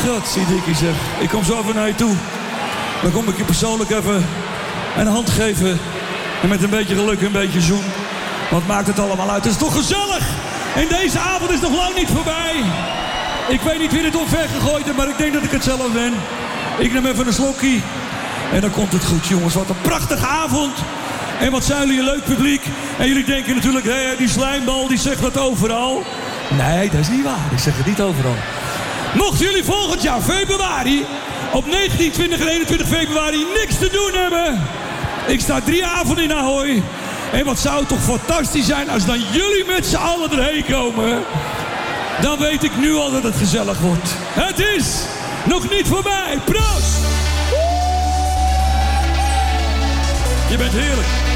Gatsie dikkie zeg. Ik kom zo even naar je toe. Dan kom ik je persoonlijk even een hand geven. En met een beetje geluk een beetje zoen. Wat maakt het allemaal uit? Het is toch gezellig? En deze avond is nog lang niet voorbij. Ik weet niet wie dit omver gegooid heeft, maar ik denk dat ik het zelf ben. Ik neem even een slokje. En dan komt het goed, jongens. Wat een prachtige avond. En wat zijn jullie een leuk publiek. En jullie denken natuurlijk, hé, die slijmbal die zegt dat overal. Nee, dat is niet waar. Ik zeg het niet overal. Mochten jullie volgend jaar februari, op 19, 20 en 21 februari niks te doen hebben. Ik sta 3 avonden in Ahoy. En wat zou het toch fantastisch zijn als dan jullie met z'n allen erheen komen. Dan weet ik nu al dat het gezellig wordt. Het is nog niet voorbij. Proost! Je bent heerlijk.